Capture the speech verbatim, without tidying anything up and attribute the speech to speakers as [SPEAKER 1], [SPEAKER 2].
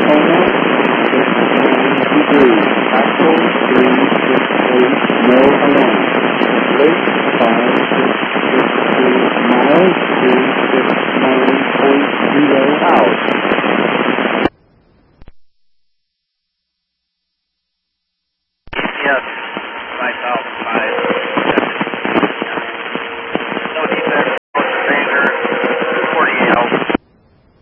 [SPEAKER 1] Kona, six nine degrees. Actual three six eight, no alarm. Lake five six six two miles, three six nine point zero out.
[SPEAKER 2] Yes, five thousand five.